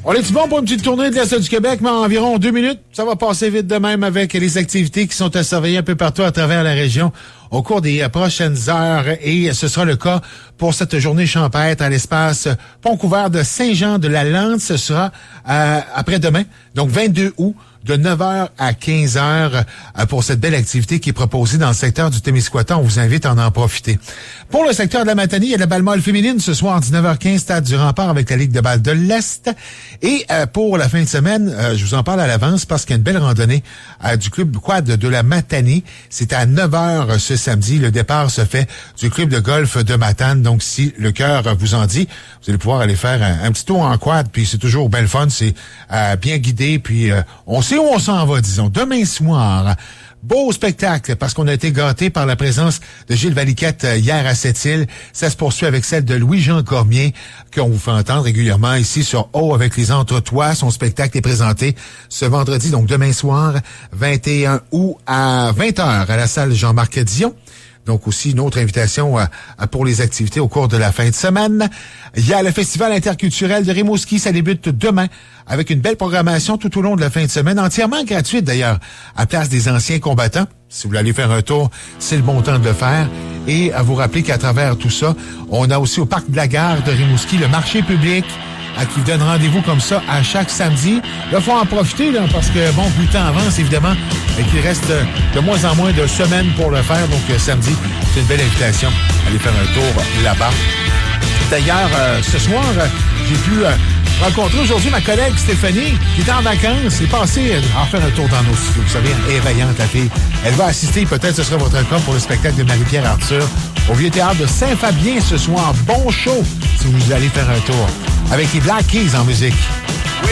On est-tu bon pour une petite tournée de l'Est du Québec, mais en environ 2 minutes? Ça va passer vite de même avec les activités qui sont à surveiller un peu partout à travers la région au cours des prochaines heures. Et ce sera le cas pour cette journée champêtre à l'espace Pont-Couvert de Saint-Jean-de-la-Lande. Ce sera après-demain, donc 22 août. De 9h à 15h pour cette belle activité qui est proposée dans le secteur du Témiscouata. On vous invite à en profiter. Pour le secteur de la Matanie, il y a la balle molle féminine ce soir, 19h15, stade du Rempart avec la Ligue de balle de l'Est. Et pour la fin de semaine, je vous en parle à l'avance parce qu'il y a une belle randonnée du club quad de la Matanie. C'est à 9h ce samedi. Le départ se fait du club de golf de Matane. Donc, si le cœur vous en dit, vous allez pouvoir aller faire un petit tour en quad. Puis c'est toujours belle fun. C'est bien guidé. Puis on sait où on s'en va, disons. Demain soir, beau spectacle parce qu'on a été gâtés par la présence de Gilles Valiquette hier à Sept-Îles. Ça se poursuit avec celle de Louis-Jean Cormier qu'on vous fait entendre régulièrement ici sur Haut avec les Entretoits. Son spectacle est présenté ce vendredi, donc demain soir, 21 août à 20h à la salle Jean-Marc Dion. Donc aussi une autre invitation pour les activités au cours de la fin de semaine. Il y a le Festival interculturel de Rimouski, ça débute demain avec une belle programmation tout au long de la fin de semaine, entièrement gratuite d'ailleurs, à Place des Anciens Combattants. Si vous voulez aller faire un tour, c'est le bon temps de le faire. Et à vous rappeler qu'à travers tout ça, on a aussi au Parc de la Gare de Rimouski le marché public qui vous donne rendez-vous comme ça à chaque samedi. Là, faut en profiter là, parce que, bon, plus le temps avance, évidemment, et qu'il reste de moins en moins de semaines pour le faire. Donc, samedi, c'est une belle invitation à aller faire un tour là-bas. D'ailleurs, ce soir, j'ai pu rencontrer aujourd'hui ma collègue Stéphanie, qui était en vacances, et passée à faire un tour dans nos studios. Vous savez, éveillante, la fille. Elle va assister, peut-être ce sera votre cas, pour le spectacle de Marie-Pierre Arthur au Vieux Théâtre de Saint-Fabien ce soir. Bon show si vous allez faire un tour avec les Black Keys en musique.